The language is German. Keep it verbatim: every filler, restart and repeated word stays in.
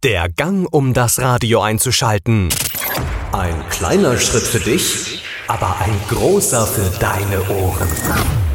Der Gang, um das Radio einzuschalten. Ein kleiner Schritt für dich, aber ein großer für deine Ohren.